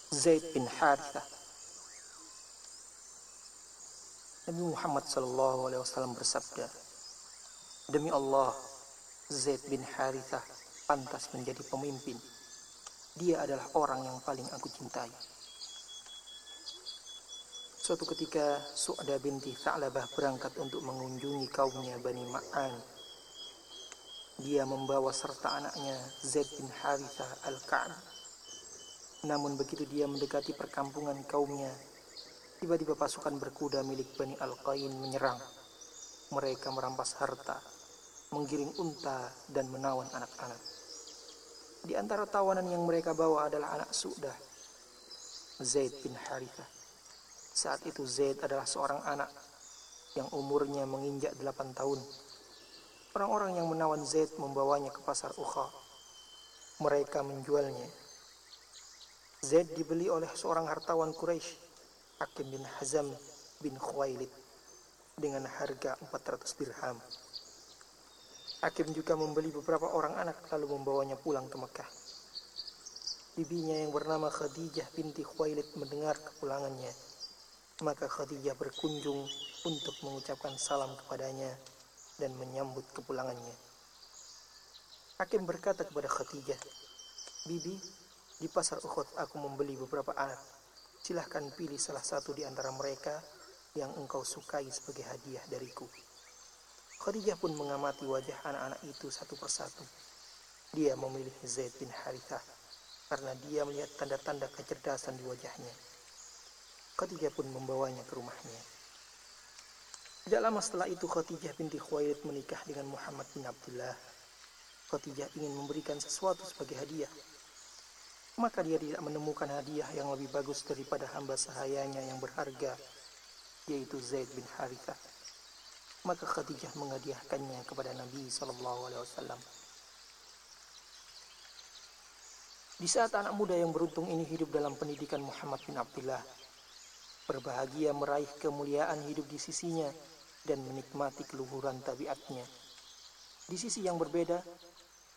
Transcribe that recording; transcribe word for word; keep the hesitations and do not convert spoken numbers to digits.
Zaid bin Harithah. Nabi Muhammad Shallallahu Alaihi Wasallam bersabda, demi Allah, Zaid bin Harithah pantas menjadi pemimpin. Dia adalah orang yang paling aku cintai. Suatu ketika Su'da binti Tha'labah berangkat untuk mengunjungi kaumnya Bani Ma'an. Dia membawa serta anaknya Zaid bin Harithah Al-Ka'b. Namun begitu dia mendekati perkampungan kaumnya, tiba-tiba pasukan berkuda milik Bani Al-Qain menyerang. Mereka merampas harta, menggiring unta dan menawan anak-anak. Di antara tawanan yang mereka bawa adalah anak Su'dah, Zaid bin Harithah. Saat itu Zaid adalah seorang anak yang umurnya menginjak delapan tahun. Orang-orang yang menawan Zaid membawanya ke pasar Ukha. Mereka menjualnya. Zaid dibeli oleh seorang hartawan Quraisy, Hakim bin Hazam bin Khuwailid, dengan harga empat ratus dirham. Hakim juga membeli beberapa orang anak lalu membawanya pulang ke Mekah. Bibinya yang bernama Khadijah binti Khuwailid mendengar kepulangannya. Maka Khadijah berkunjung untuk mengucapkan salam kepadanya dan menyambut kepulangannya. Hakim berkata kepada Khadijah, "Bibi, di pasar Uhud aku membeli beberapa anak. Silahkan pilih salah satu di antara mereka yang engkau sukai sebagai hadiah dariku." Khadijah pun mengamati wajah anak-anak itu satu persatu. Dia memilih Zaid bin Harithah karena dia melihat tanda-tanda kecerdasan di wajahnya. Khadijah pun membawanya ke rumahnya. Tidak lama setelah itu Khadijah binti Khuwailid menikah dengan Muhammad bin Abdullah. Khadijah ingin memberikan sesuatu sebagai hadiah. Maka dia tidak menemukan hadiah yang lebih bagus daripada hamba sahayanya yang berharga, yaitu Zaid bin Harithah. Maka Khadijah menghadiahkannya kepada Nabi Shallallahu Alaihi Wasallam. Di saat anak muda yang beruntung ini hidup dalam pendidikan Muhammad bin Abdullah, berbahagia meraih kemuliaan hidup di sisinya dan menikmati keluhuran tabiatnya. Di sisi yang berbeda,